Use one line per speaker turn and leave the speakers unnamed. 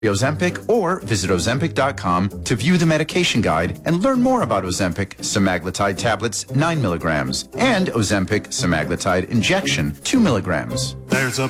Ozempic or visit Ozempic.com to view the medication guide and learn more about Ozempic semaglutide tablets 9 milligrams and Ozempic semaglutide injection 2 milligrams.
There's a